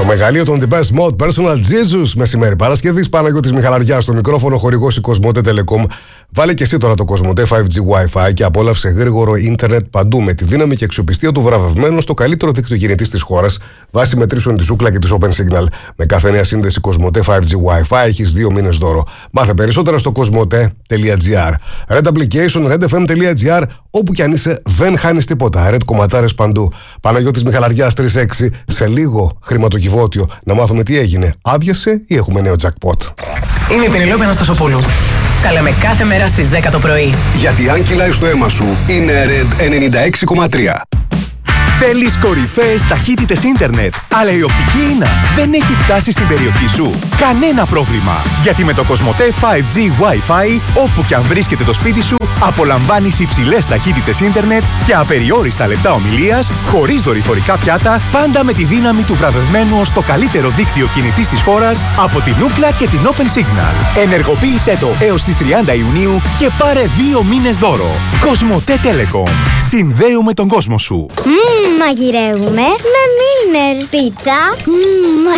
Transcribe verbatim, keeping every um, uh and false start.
μεγαλείο των The Best Mode Personal Jesus μεσημέρι Παρασκευής. Παναγιώτης Μιχαλαριάς στο μικρόφωνο, χορηγός η Κοσμοτέ Telecom. Βάλε και εσύ τώρα το Κοσμοτέ φάιβ τζι Wi-Fi και απόλαυσε γρήγορο ίντερνετ παντού με τη δύναμη και αξιοπιστία του βραβευμένου στο καλύτερο δίκτυο κινητής της χώρας βάσει μετρήσεων της Ookla και της Open Signal. Με κάθε νέα σύνδεση Κοσμοτέ φάιβ τζι Wi-Fi έχεις δύο μήνες δώρο. Μάθε περισσότερα στο κοσμοτέ τελεία τζι άρ. Red Application, red εφ εμ τελεία τζι άρ. Όπου κι αν είσαι, δεν χάνεις τίποτα. Red κομματάρες παντού. Παναγιώτης Μιχαλαριάς τρεις έξι. Σε λίγο χρηματοκιβώτιο. Να μάθουμε τι έγινε. Άδειασε ή έχουμε νέο jackpot. Είμαι η Πενελόπη Αναστασοπούλου. Τα λέμε κάθε μέρα στις δέκα το πρωί. Γιατί αν κυλάει στο αίμα σου, είναι Red ενενήντα έξι κόμμα τρία. Θέλεις κορυφαίες ταχύτητες ίντερνετ, αλλά η οπτική ίνα δεν έχει φτάσει στην περιοχή σου? Κανένα πρόβλημα, γιατί με το Κοσμοτέ φάιβ τζι Wi-Fi, όπου και αν βρίσκεται το σπίτι σου, απολαμβάνεις υψηλές ταχύτητες ίντερνετ και απεριόριστα λεπτά ομιλίας, χωρίς δορυφορικά πιάτα, πάντα με τη δύναμη του βραβευμένου ως το καλύτερο δίκτυο κινητής της χώρας από την Ookla και την Open Signal. Ενεργοποίησέ το έως τις τριάντα Ιουνίου και πάρε δύο μήνες δώρο. Κοσμοτέ Telecom. Συνδέουμε τον κόσμο σου. Μμμ, μαγειρεύουμε με Milner πίτσα. Μμμ,